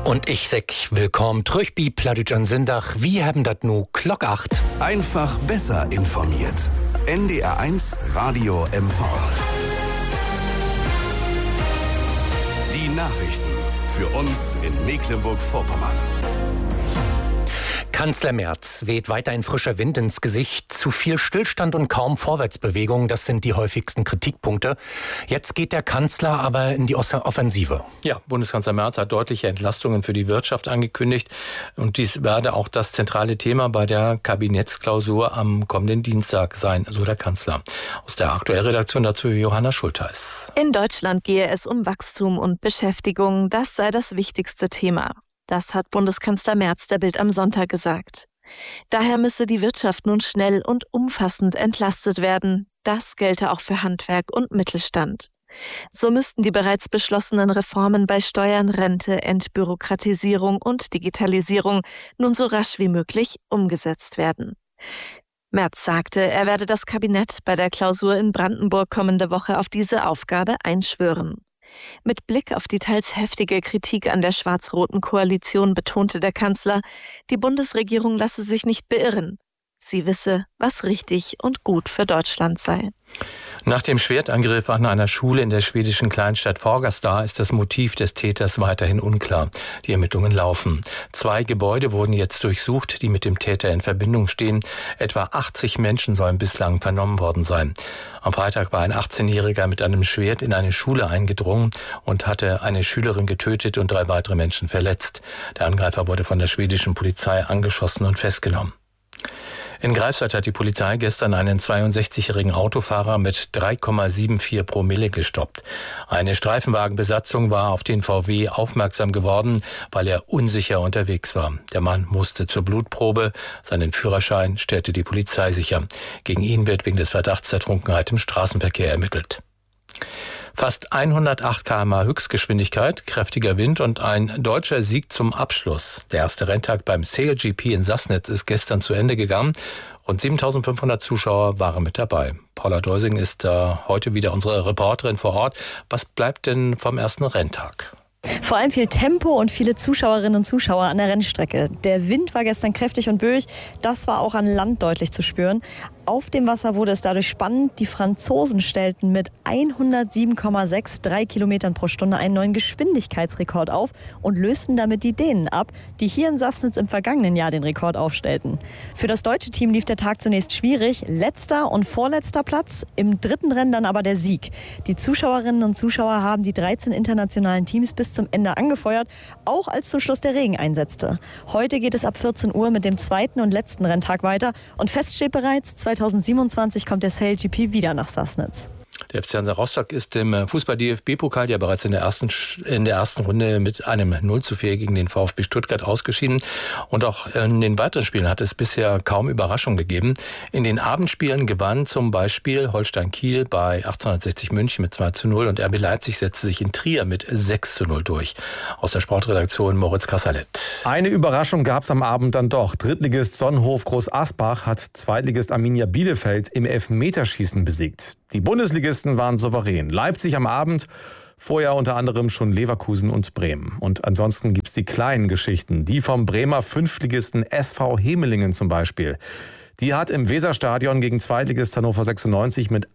Und ich sag willkommen zurück bei Plattdeutsch an Sindach. Wir haben das nu Glock 8. Einfach besser informiert. NDR1 Radio MV. Die Nachrichten für uns in Mecklenburg-Vorpommern. Kanzler Merz weht weiterhin frischer Wind ins Gesicht. Zu viel Stillstand und kaum Vorwärtsbewegung, das sind die häufigsten Kritikpunkte. Jetzt geht der Kanzler aber in die Offensive. Ja, Bundeskanzler Merz hat deutliche Entlastungen für die Wirtschaft angekündigt. Und dies werde auch das zentrale Thema bei der Kabinettsklausur am kommenden Dienstag sein, so der Kanzler. Aus der Aktuellredaktion dazu Johanna Schultheis. In Deutschland gehe es um Wachstum und Beschäftigung. Das sei das wichtigste Thema. Das hat Bundeskanzler Merz der Bild am Sonntag gesagt. Daher müsse die Wirtschaft nun schnell und umfassend entlastet werden. Das gelte auch für Handwerk und Mittelstand. So müssten die bereits beschlossenen Reformen bei Steuern, Rente, Entbürokratisierung und Digitalisierung nun so rasch wie möglich umgesetzt werden. Merz sagte, er werde das Kabinett bei der Klausur in Brandenburg kommende Woche auf diese Aufgabe einschwören. Mit Blick auf die teils heftige Kritik an der schwarz-roten Koalition betonte der Kanzler, die Bundesregierung lasse sich nicht beirren. Sie wisse, was richtig und gut für Deutschland sei. Nach dem Schwertangriff an einer Schule in der schwedischen Kleinstadt Fagersta ist das Motiv des Täters weiterhin unklar. Die Ermittlungen laufen. 2 Gebäude wurden jetzt durchsucht, die mit dem Täter in Verbindung stehen. Etwa 80 Menschen sollen bislang vernommen worden sein. Am Freitag war ein 18-Jähriger mit einem Schwert in eine Schule eingedrungen und hatte eine Schülerin getötet und 3 weitere Menschen verletzt. Der Angreifer wurde von der schwedischen Polizei angeschossen und festgenommen. In Greifswald hat die Polizei gestern einen 62-jährigen Autofahrer mit 3,74 Promille gestoppt. Eine Streifenwagenbesatzung war auf den VW aufmerksam geworden, weil er unsicher unterwegs war. Der Mann musste zur Blutprobe. Seinen Führerschein stellte die Polizei sicher. Gegen ihn wird wegen des Verdachts der Trunkenheit im Straßenverkehr ermittelt. Fast 108 km/h Höchstgeschwindigkeit, kräftiger Wind und ein deutscher Sieg zum Abschluss. Der erste Renntag beim SailGP in Sassnitz ist gestern zu Ende gegangen. Rund 7.500 Zuschauer waren mit dabei. Paula Deusing ist heute wieder unsere Reporterin vor Ort. Was bleibt denn vom ersten Renntag? Vor allem viel Tempo und viele Zuschauerinnen und Zuschauer an der Rennstrecke. Der Wind war gestern kräftig und böig. Das war auch an Land deutlich zu spüren. Auf dem Wasser wurde es dadurch spannend. Die Franzosen stellten mit 107,63 Kilometern pro Stunde einen neuen Geschwindigkeitsrekord auf und lösten damit die Dänen ab, die hier in Sassnitz im vergangenen Jahr den Rekord aufstellten. Für das deutsche Team lief der Tag zunächst schwierig. Letzter und vorletzter Platz, im dritten Rennen dann aber der Sieg. Die Zuschauerinnen und Zuschauer haben die 13 internationalen Teams bis zum Ende angefeuert, auch als zum Schluss der Regen einsetzte. Heute geht es ab 14 Uhr mit dem zweiten und letzten Renntag weiter und fest steht bereits, 2027 kommt der SailGP wieder nach Sassnitz. Der FC Hansa Rostock ist im Fußball-DFB-Pokal ja bereits in der ersten Runde mit einem 0:4 gegen den VfB Stuttgart ausgeschieden. Und auch in den weiteren Spielen hat es bisher kaum Überraschung gegeben. In den Abendspielen gewann zum Beispiel Holstein Kiel bei 1860 München mit 2:0 und RB Leipzig setzte sich in Trier mit 6:0 durch. Aus der Sportredaktion Moritz Kassalet. Eine Überraschung gab es am Abend dann doch. Drittligist Sonnenhof Groß Asbach hat Zweitligist Arminia Bielefeld im Elfmeterschießen besiegt. Die Bundesligisten waren souverän. Leipzig am Abend, vorher unter anderem schon Leverkusen und Bremen. Und ansonsten gibt's die kleinen Geschichten. Die vom Bremer Fünftligisten SV Hemelingen zum Beispiel. Die hat im Weserstadion gegen Zweitligist Hannover 96 mit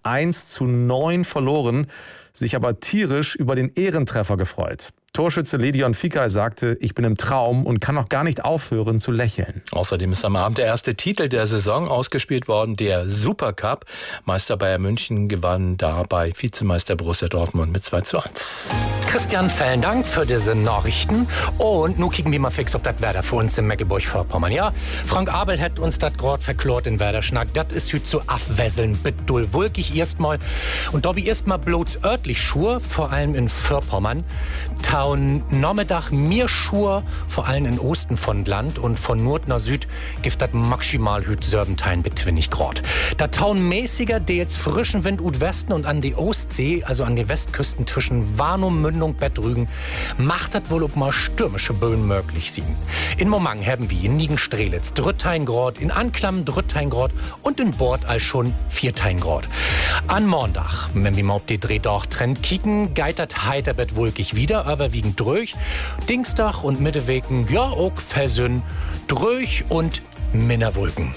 1:9 verloren, sich aber tierisch über den Ehrentreffer gefreut. Torschütze Ledion Fikay sagte, ich bin im Traum und kann noch gar nicht aufhören zu lächeln. Außerdem ist am Abend der erste Titel der Saison ausgespielt worden, der Supercup. Meister Bayern München gewann dabei Vizemeister Borussia Dortmund mit 2:1. Christian, vielen Dank für diese Nachrichten. Und nun kicken wir mal fix, ob das Wetter für uns in Mecklenburg-Vorpommern. Ja, Frank Abel hat uns das gerade verklort in Werderschnack. Das ist heute zu abwesseln, bedul wolkig erstmal. Und da wie erstmal bloß örtlich Schur, vor allem in Vorpommern. Taun Nachmittag mir Schur, vor allem in Osten von Land und von Nord nach Süd gibt das maximal hüt Serbentein mit 20 Grad. Da taun mäßiger, der jetzt frischen Wind ut Westen und an die Ostsee, also an die Westküsten zwischen Warnum, Mündung, Bettrügen, macht das wohl ob mal stürmische Böen möglich sind. In Momang haben wir in Nigen-Strelitz 3 Grad, in Anklam 3 Grad und in Bord all schon 4 Grad. An Montag, wenn wir mal auf die Drehdach Trend kicken, geitert heiter bet wolkig wieder, aber überwiegend dröch. Dienstag und Mittewegen, ja, auch versünn, dröch und Minderwolken.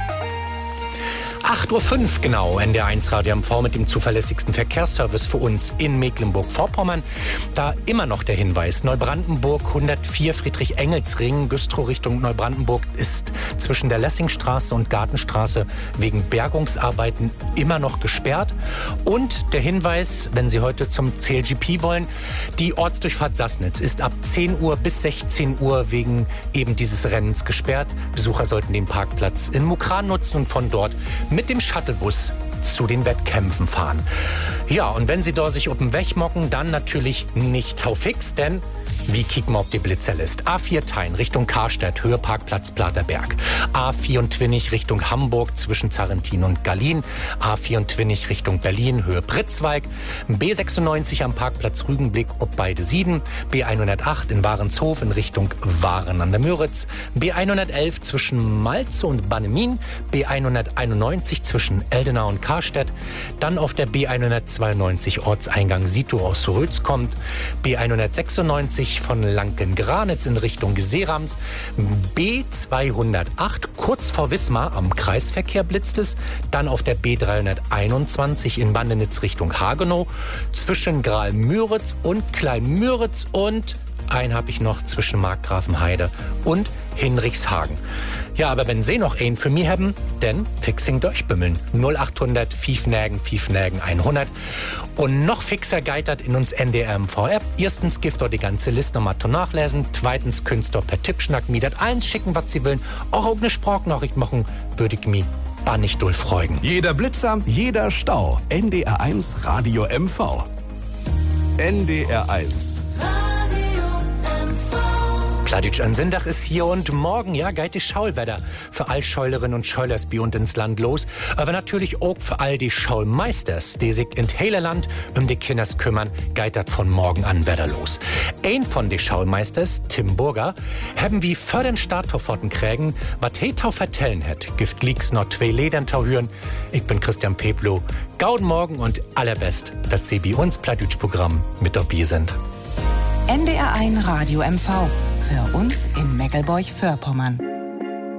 8.05 Uhr genau, NDR1 Radio MV mit dem zuverlässigsten Verkehrsservice für uns in Mecklenburg-Vorpommern. Da immer noch der Hinweis, Neubrandenburg 104 Friedrich-Engels-Ring, Güstrow Richtung Neubrandenburg ist zwischen der Lessingstraße und Gartenstraße wegen Bergungsarbeiten immer noch gesperrt. Und der Hinweis, wenn Sie heute zum CLGP wollen, die Ortsdurchfahrt Sassnitz ist ab 10 Uhr bis 16 Uhr wegen eben dieses Rennens gesperrt. Besucher sollten den Parkplatz in Mukran nutzen und von dort mit dem Shuttlebus zu den Wettkämpfen fahren. Ja, und wenn Sie da sich auf den Weg mocken, dann natürlich nicht taufix, denn wie kicken wir, ob die Blitzer ist. A4 Tein Richtung Karstadt, Höhe Parkplatz Platerberg. A24 Richtung Hamburg zwischen Zarrentin und Gallien. A24 Richtung Berlin, Höhe Pritzweig. B96 am Parkplatz Rügenblick ob beide Sieden. B108 in Warenshof in Richtung Waren an der Müritz. B111 zwischen Malze und Bannemin. B191 zwischen Eldenau und Karstedt. Dann auf der B192 Ortseingang Sito aus Rötz kommt. B196 von Lanken-Granitz in Richtung Seerams. B208 kurz vor Wismar am Kreisverkehr blitzt es. Dann auf der B321 in Bandenitz Richtung Hagenow. Zwischen Graal-Müritz und Klein-Müritz und einen habe ich noch zwischen Markgrafenheide und Hinrichshagen. Ja, aber wenn Sie noch einen für mich haben, dann fixing durchbümmeln. 0800 5nägen 100. Und noch fixer geitert in uns NDR-MV-App. Erstens gift dort die ganze Liste nochmal zu nachlesen. Zweitens könnt ihr per Tippschnack mir das allen schicken, was Sie wollen. Auch eine Sprachnachricht machen, würde ich mich bannig doll freuen. Jeder Blitzer, jeder Stau. NDR1 Radio MV. NDR1. Kladitsch an Sindach ist hier und morgen, ja, geht die Schaulwetter für all Scheulerinnen und Scheulers bei uns ins Land los. Aber natürlich auch für all die Schaulmeisters, die sich in Heilerland um die Kinders kümmern, geht das von morgen an Wetter los. Ein von den Schaulmeisters, Tim Burger, haben wie für den Starttorforten kriegen, was Hetau vertellen hat. Gift liegt's noch 2 Ledern tau hören. Ich bin Christian Peplo. Gauden morgen und allerbest, dass Sie bei uns Kladitsch-Programm mit dabei sind. NDR1 Radio MV. Für uns in Meckelburg-Vorpommern.